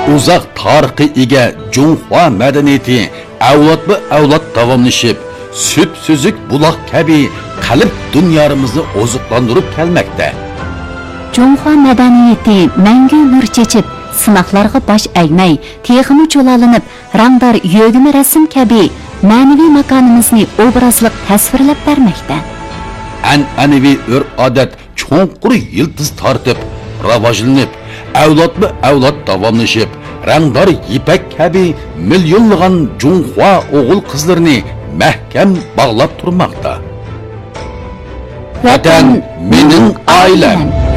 Uzaq tarixi ega Junhua madaniyati avlodma-avlod davomlashib, süt-süzük buloq kabi qalb dunyomizni oziqlantirib kelmoqda. Junhua madaniyati mangu nur chechib, sinoqlarga bosh egmay, texmi cho'lalinib, rangdor yo'g'imi rasm kabi ma'naviy makonimizni obrazliq tasvirlab bermoqda. An'anaviy urf-odat cho'nqur yildiz tortib, rivojlanib, avlodma-avlod davomlashib, rangdor ipak kabi millionlagan Junhua o'g'il qizlarini mahkam bog'lab turmoqda. Vatan mening oilam.